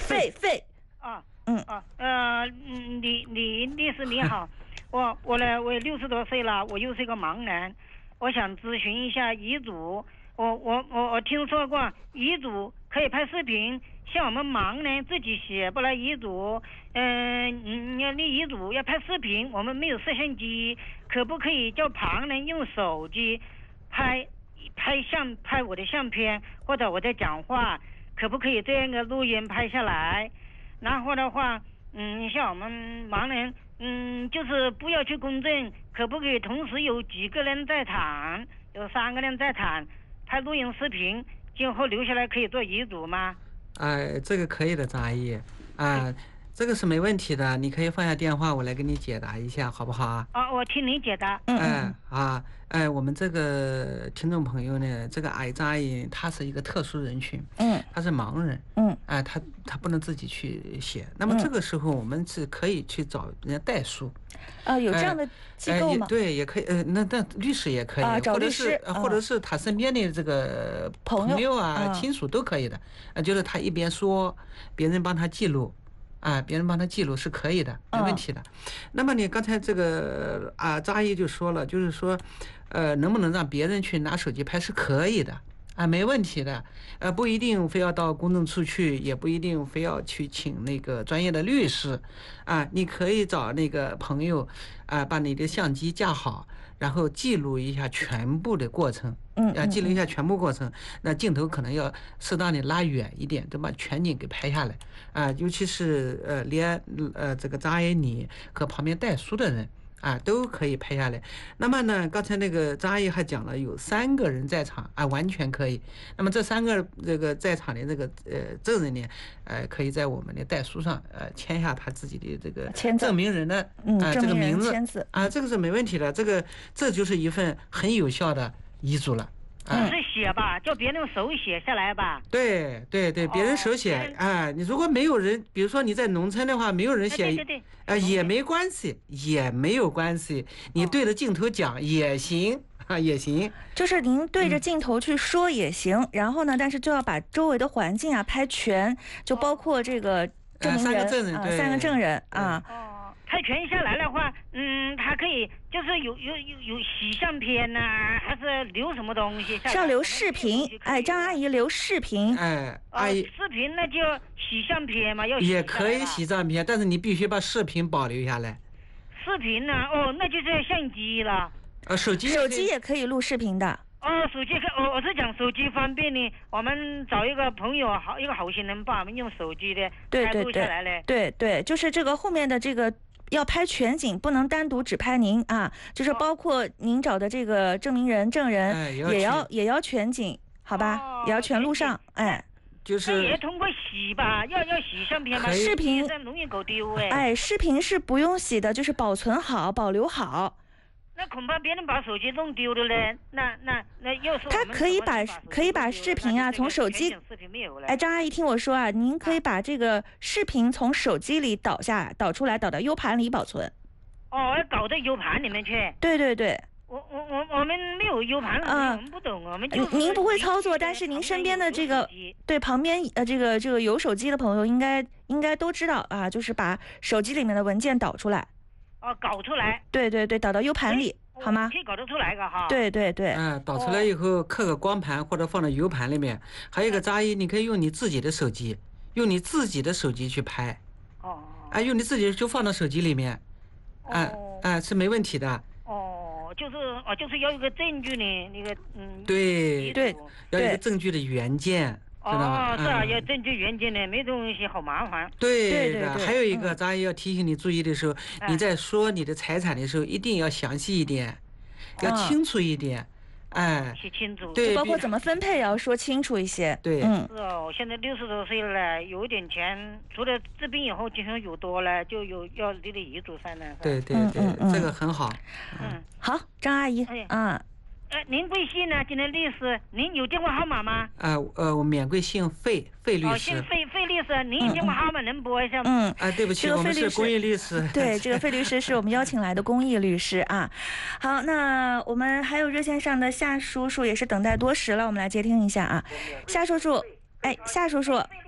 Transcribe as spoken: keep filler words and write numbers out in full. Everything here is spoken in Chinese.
费费啊， 嗯啊呃，李李律师你好，我我呢我六十多岁了，我又是一个盲人，我想咨询一下遗嘱。我我我我听说过遗嘱可以拍视频，像我们盲人自己写不来遗嘱，嗯、呃，你要立遗嘱要拍视频，我们没有摄像机，可不可以叫旁人用手机拍拍相拍我的相片，或者我在讲话，可不可以这样的录音拍下来？然后的话，嗯，像我们盲人，嗯，就是不要去公证，可不可以同时有几个人在场，有三个人在场？拍录音视频，今后留下来可以做遗嘱吗？ 哎、呃，这个可以的，张阿姨啊、呃，这个是没问题的，你可以放下电话，我来给你解答一下，好不好啊？ 啊，我听你解答。 嗯哎啊哎，我们这个听众朋友呢，这个癌张阿姨她是一个特殊人群， 嗯， 她是盲人， 嗯， 哎，她她不能自己去写，那么这个时候我们是可以去找人家代书。 啊、呃，有这样的机构吗？ 呃、对，也可以。呃，那那律师也可以， 啊、找律师， 或者是、啊、或者是他身边的这个朋友啊、 啊亲属都可以的。啊，就是他一边说，别人帮他记录，啊，别人帮他记录是可以的，没问题的。啊、那么你刚才这个啊，张阿姨就说了，就是说，呃，能不能让别人去拿手机拍是可以的。啊，没问题的，呃，不一定非要到公证处去，也不一定非要去请那个专业的律师，啊，你可以找那个朋友，啊，把你的相机架好，然后记录一下全部的过程， 嗯， 啊，记录一下全部过程，那镜头可能要适当的拉远一点，都把全景给拍下来，啊，尤其是呃，连呃这个张阿姨你和旁边带书的人。啊，都可以拍下来。那么呢，刚才那个张阿姨还讲了，有三个人在场啊，完全可以。那么这三个这个在场的这个呃证人呢，呃，可以在我们的代书上呃签下他自己的这个证明人的啊、呃、这个名字啊，这个是没问题的。这个这就是一份很有效的遗嘱了。 不是写吧，叫别人手写下来吧。 对对对，别人手写啊、哦哎，你如果没有人，比如说你在农村的话，没有人写， 对对对， 啊、呃、也没关系，也没有关系，你对着镜头讲也行啊，也行。 就是您对着镜头去说也行，嗯、然后呢，但是就要把周围的环境啊拍全，就包括这个证明人、 呃、三个证人啊，三个证人啊。 哦。拍全下来的话，嗯，它可以就是有有有有洗相片呐、啊，还是留什么东西？ 是要留视频，哎，张阿姨留视频， 哎，阿姨、 呃，视频那就洗相片嘛，要洗也可以洗相片，但是你必须把视频保留下来。 视频呢、啊？哦，那就是相机了。 呃，手机手机也可以录视频的。 哦，手机可我我是讲手机方便呢，我们找一个朋友好一个好心人帮我们用手机的拍录下来嘞。 对 对, 对对，就是这个后面的这个。要拍全景，不能单独只拍您啊，就是包括您找的这个证明人、证人， 哎、 也要也要全景，好吧？ 哦、 也要全录上，哎， 就是也通过洗吧，要要洗相片吗？ 视频容易搞丢哎。 哎，视频是不用洗的，就是保存好、保留好。 那恐怕别人把手机弄丢了嘞，那那那要是他可以把可以把视频啊从手机，哎，张阿姨听我说啊，您可以把这个视频从手机里导下导出来，导到 U 盘里保存。 哦，要搞到 U 盘里面去。 对对对。 我我我我们没有 U 盘， 啊、 我们不懂，我们就您不会操作，但是您身边的这个对旁边呃这个这个有手机的朋友应该应该都知道啊，就是把手机里面的文件导出来。 哦，搞出来。 对对对，导到 U 盘里。好吗？ 可以搞得出来的哈。 对对对。 嗯、呃，导出来以后刻个光盘或者放到 U 盘里面。还有一个张阿姨，你可以用你自己的手机，用你自己的手机去拍。 哦。 哎、啊，用你自己就放到手机里面。哎、啊、哎、啊，是没问题的。 哦，就是哦，就是要一个证据呢，那个嗯。 对对， 要一个证据的原件。 哦，是啊，要证据原件的，没东西好麻烦。 对对对对， 还有一个，张阿姨要提醒你注意的时候， 嗯、 你在说你的财产的时候，一定要详细一点，要清楚一点。哎， 写清楚。 对， 包括怎么分配也要说清楚一些。 对， 嗯。 是哦，我现在六十多岁了，有一点钱，除了治病以后，经常有多了，就有要立的遗嘱上呢。 对对对， 嗯嗯、 这个很好。 嗯， 好，张阿姨， 哎、 嗯。 呃，您贵姓呢？今天律师，您有电话号码吗？ 啊，呃，我免贵姓费，费律师。 哦，姓费，费律师，您有电话号码能拨一下吗？ 嗯， 啊，对不起，我们是公益律师。 对，这个费律师是我们邀请来的公益律师啊。好，那我们还有热线上的夏叔叔也是等待多时了，我们来接听一下啊。夏叔叔，哎，夏叔叔。